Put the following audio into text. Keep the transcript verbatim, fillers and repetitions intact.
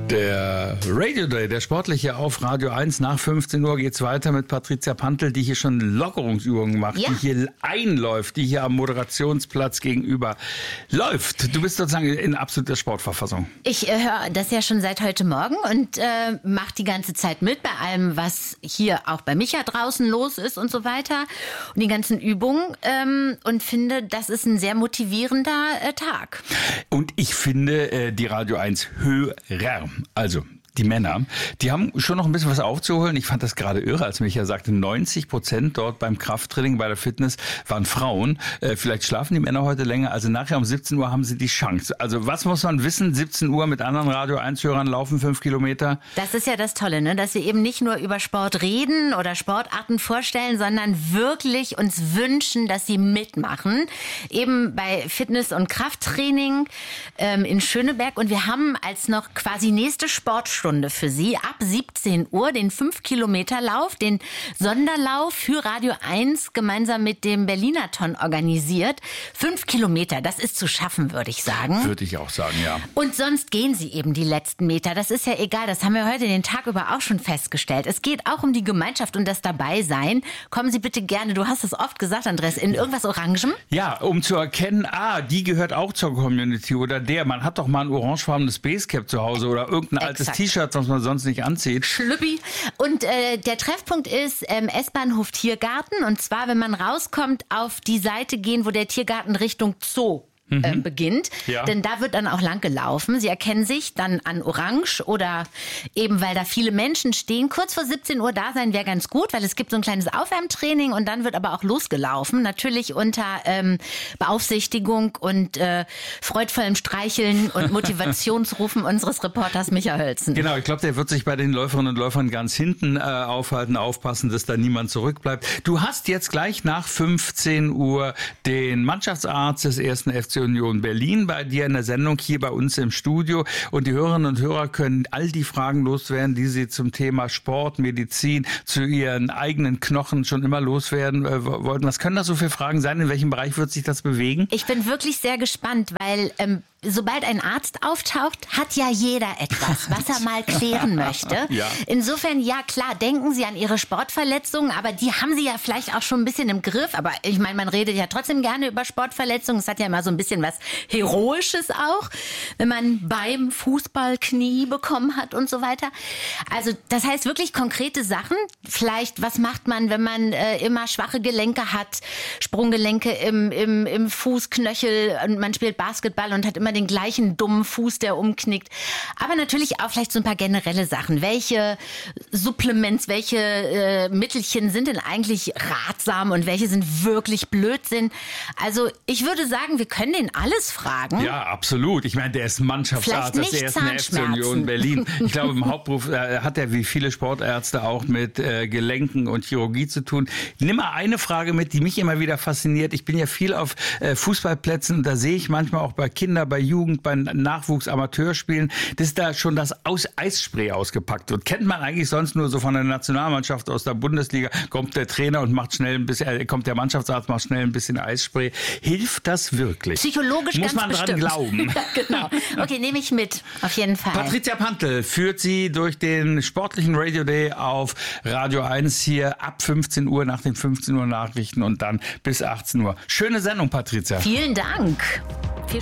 Der Radio Day, der sportliche auf Radio eins. Nach fünfzehn Uhr geht's weiter mit Patricia Pantel, die hier schon Lockerungsübungen macht, ja. die hier einläuft, die hier am Moderationsplatz gegenüber läuft. Du bist sozusagen in absoluter Sportverfassung. Ich äh, höre das ja schon seit heute Morgen und äh, mache die ganze Zeit mit bei allem, was hier auch bei Micha draußen los ist und so weiter. Und die ganzen Übungen ähm, und finde, das ist ein sehr motivierender äh, Tag. Und ich finde, äh, die Radio eins Hörer, also die Männer, die haben schon noch ein bisschen was aufzuholen. Ich fand das gerade irre, als Micha sagte, neunzig Prozent dort beim Krafttraining, bei der Fitness waren Frauen. Äh, vielleicht schlafen die Männer heute länger. Also nachher um siebzehn Uhr haben sie die Chance. Also was muss man wissen? siebzehn Uhr mit anderen Radio eins Hörern laufen fünf Kilometer. Das ist ja das Tolle, ne? Dass wir eben nicht nur über Sport reden oder Sportarten vorstellen, sondern wirklich uns wünschen, dass sie mitmachen. Eben bei Fitness- und Krafttraining ähm, in Schöneberg. Und wir haben als noch quasi nächste Sportstunde für Sie ab siebzehn Uhr den fünf Kilometer Lauf, den Sonderlauf für Radio eins gemeinsam mit dem Berliner-Ton organisiert. Fünf Kilometer, das ist zu schaffen, würde ich sagen. Würde ich auch sagen, ja. Und sonst gehen Sie eben die letzten Meter. Das ist ja egal, das haben wir heute den Tag über auch schon festgestellt. Es geht auch um die Gemeinschaft und das Dabeisein. Kommen Sie bitte gerne, du hast es oft gesagt, Andres, in irgendwas Orangem? Ja, um zu erkennen, ah, die gehört auch zur Community oder der. Man hat doch mal ein orangefarbenes Basecap zu Hause oder irgendein altes Exakt. T-Shirt, was man sonst nicht anzieht. Schlüppi. Und äh, der Treffpunkt ist ähm, S-Bahnhof Tiergarten. Und zwar, wenn man rauskommt, auf die Seite gehen, wo der Tiergarten Richtung Zoo äh, beginnt. Ja. Denn da wird dann auch lang gelaufen. Sie erkennen sich dann an Orange oder eben, weil da viele Menschen stehen. Kurz vor siebzehn Uhr da sein wäre ganz gut, weil es gibt so ein kleines Aufwärmtraining und dann wird aber auch losgelaufen. Natürlich unter ähm, Beaufsichtigung und äh, freudvollem Streicheln und Motivationsrufen unseres Reporters Micha Hölzen. Genau, ich glaube, der wird sich bei den Läuferinnen und Läufern ganz hinten äh, aufhalten, aufpassen, dass da niemand zurückbleibt. Du hast jetzt gleich nach fünfzehn Uhr den Mannschaftsarzt des ersten F C Union Berlin bei dir in der Sendung hier bei uns im Studio. Und die Hörerinnen und Hörer können all die Fragen loswerden, die sie zum Thema Sport, Medizin, zu ihren eigenen Knochen schon immer loswerden äh, wollten. Was können das so für Fragen sein? In welchem Bereich wird sich das bewegen? Ich bin wirklich sehr gespannt, weil ähm, sobald ein Arzt auftaucht, hat ja jeder etwas, was er mal klären möchte. Ja. Insofern, ja klar, denken Sie an Ihre Sportverletzungen, aber die haben Sie ja vielleicht auch schon ein bisschen im Griff. Aber ich meine, man redet ja trotzdem gerne über Sportverletzungen. Es hat ja immer so ein bisschen was Heroisches auch, wenn man beim Fußball Knie bekommen hat und so weiter. Also das heißt wirklich konkrete Sachen. Vielleicht, was macht man, wenn man äh, immer schwache Gelenke hat, Sprunggelenke im, im, im Fußknöchel und man spielt Basketball und hat immer den gleichen dummen Fuß, der umknickt. Aber natürlich auch vielleicht so ein paar generelle Sachen. Welche Supplements, welche äh, Mittelchen sind denn eigentlich ratsam und welche sind wirklich Blödsinn? Also ich würde sagen, wir können den alles fragen. Ja, absolut. Ich meine, der ist Mannschaftsarzt des ersten F C Union Berlin. Ich glaube, im Hauptberuf äh, hat er wie viele Sportärzte auch mit äh, Gelenken und Chirurgie zu tun. Nimm mal eine Frage mit, die mich immer wieder fasziniert. Ich bin ja viel auf äh, Fußballplätzen und da sehe ich manchmal auch bei Kindern, bei Jugend, bei Nachwuchs, Amateurspielen, dass da schon das aus Eisspray ausgepackt wird. Kennt man eigentlich sonst nur so von der Nationalmannschaft aus der Bundesliga. Kommt der Trainer und macht schnell ein bisschen, äh, kommt der Mannschaftsarzt, macht schnell ein bisschen Eisspray. Hilft das wirklich? Psychologisch Muss ganz man bestimmt. dran glauben. Ja, genau. Okay, nehme ich mit. Auf jeden Fall. Patricia Pantel führt Sie durch den sportlichen Radio Day auf Radio eins hier ab fünfzehn Uhr nach den fünfzehn Uhr Nachrichten und dann bis achtzehn Uhr. Schöne Sendung, Patricia. Vielen Dank. Viel